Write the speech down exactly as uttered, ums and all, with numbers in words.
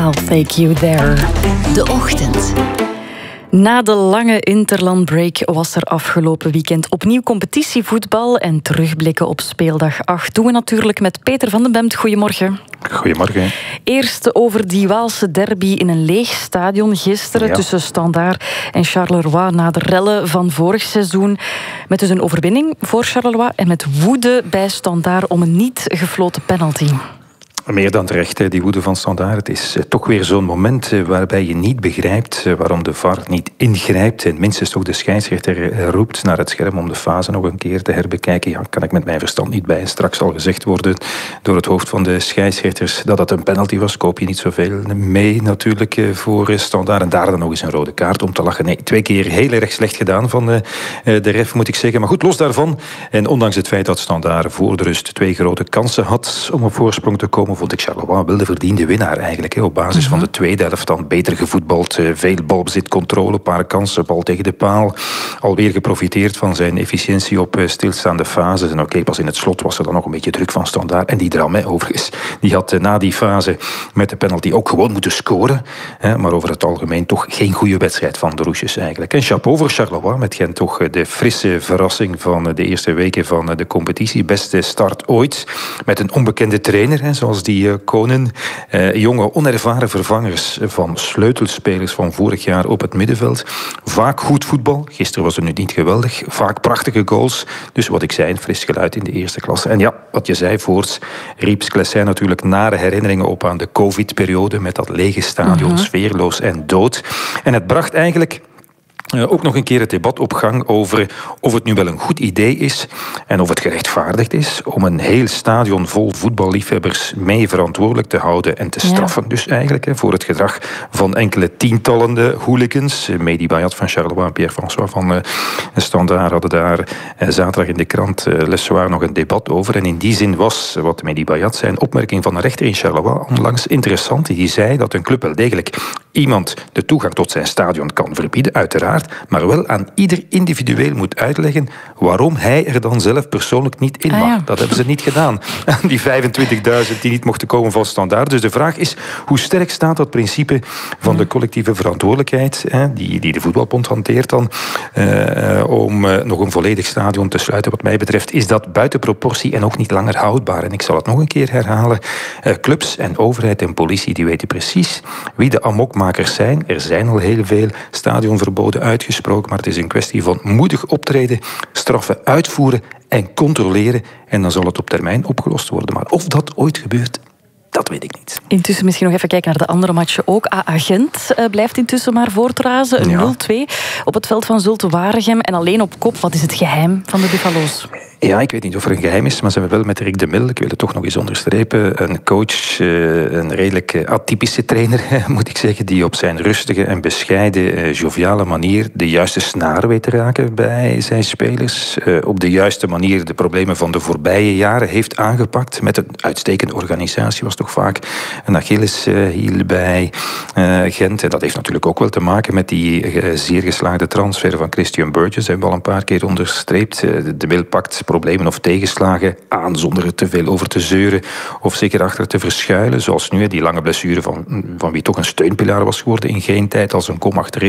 I'll take you there. De Ochtend. Na de lange interlandbreak was er afgelopen weekend opnieuw competitievoetbal en terugblikken op speeldag acht doen we natuurlijk met Peter van den Bemt. Goedemorgen. Goedemorgen. Eerst over die Waalse derby in een leeg stadion gisteren ja. tussen Standaard en Charleroi na de rellen van vorig seizoen. Met dus een overwinning voor Charleroi en met woede bij Standaard om een niet gefloten penalty. Meer dan terecht, die woede van Standaard. Het is toch weer zo'n moment waarbij je niet begrijpt waarom de V A R niet ingrijpt en minstens toch de scheidsrechter roept naar het scherm om de fase nog een keer te herbekijken. Ja, kan ik met mijn verstand niet bij. Straks zal gezegd worden door het hoofd van de scheidsrechters dat het een penalty was. Koop je niet zoveel mee natuurlijk voor Standaard. En daar dan nog eens een rode kaart om te lachen. Nee, twee keer heel erg slecht gedaan van de ref, moet ik zeggen. Maar goed, los daarvan. En ondanks het feit dat Standaard voor de rust twee grote kansen had om op voorsprong te komen, vond ik Charleroi wel de verdiende winnaar eigenlijk. Op basis mm-hmm. van de tweede helft dan beter gevoetbald. Veel balbezit, controle, een paar kansen, bal tegen de paal. Alweer geprofiteerd van zijn efficiëntie op stilstaande fases. En oké, okay, pas in het slot was er dan nog een beetje druk van Standaard. En die Dram, hè, overigens, die had na die fase met de penalty ook gewoon moeten scoren. Hè, maar over het algemeen toch geen goede wedstrijd van de Roesjes eigenlijk. En chapeau voor Charleroi, met hen toch de frisse verrassing van de eerste weken van de competitie. Beste start ooit. Met een onbekende trainer, hè, zoals die uh, Konen. Uh, jonge, onervaren vervangers van sleutelspelers van vorig jaar op het middenveld. Vaak goed voetbal. Gisteren was het nu niet geweldig. Vaak prachtige goals. Dus wat ik zei, een fris geluid in de eerste klasse. En ja, wat je zei, voorts riep Sclessin natuurlijk nare herinneringen op aan de covid-periode met dat lege stadion, mm-hmm. sfeerloos en dood. En het bracht eigenlijk Uh, ook nog een keer het debat op gang over of het nu wel een goed idee is en of het gerechtvaardigd is om een heel stadion vol voetballiefhebbers mee verantwoordelijk te houden en te straffen. Ja. Dus eigenlijk hè, voor het gedrag van enkele tientallen hooligans. Mehdi Bayat van Charleroi en Pierre-François van uh, Standaard hadden daar uh, zaterdag in de krant uh, Le Soir nog een debat over. En in die zin was, wat Mehdi Bayat zei, een opmerking van een rechter in Charleroi onlangs interessant. Die zei dat een club wel degelijk iemand de toegang tot zijn stadion kan verbieden, uiteraard, maar wel aan ieder individueel moet uitleggen waarom hij er dan zelf persoonlijk niet in mag. Ah, ja. Dat hebben ze niet gedaan. Aan die vijfentwintigduizend die niet mochten komen van Standaard. Dus de vraag is, hoe sterk staat dat principe van de collectieve verantwoordelijkheid, hè, die, die de voetbalbond hanteert dan, uh, om uh, nog een volledig stadion te sluiten. Wat mij betreft is dat buiten proportie en ook niet langer houdbaar. En ik zal het nog een keer herhalen. Uh, clubs en overheid en politie, die weten precies wie de amokmakers zijn. Er zijn al heel veel stadionverboden uitgesproken, maar het is een kwestie van moedig optreden, straffen uitvoeren en controleren. En dan zal het op termijn opgelost worden. Maar of dat ooit gebeurt, dat weet ik niet. Intussen misschien nog even kijken naar de andere matchen ook. A A Gent uh, blijft intussen maar voortrazen. Een ja. nul twee op het veld van Zulte Waregem. En alleen op kop, wat is het geheim van de Buffalo's? Ja, ik weet niet of er een geheim is, maar ze hebben wel met Rick de Mil, ik wil het toch nog eens onderstrepen, een coach, een redelijk atypische trainer, moet ik zeggen, die op zijn rustige en bescheiden, joviale manier de juiste snaar weet te raken bij zijn spelers. Op de juiste manier de problemen van de voorbije jaren heeft aangepakt. Met een uitstekende organisatie was toch vaak een Achilleshiel bij Gent. En dat heeft natuurlijk ook wel te maken met die zeer geslaagde transfer van Christian Burgess. Hebben we al een paar keer onderstreept. De Mil pakt problemen of tegenslagen aan zonder er te veel over te zeuren of zeker achter te verschuilen. Zoals nu die lange blessure van, van wie toch een steunpilaar was geworden in geen tijd als een kom achterin.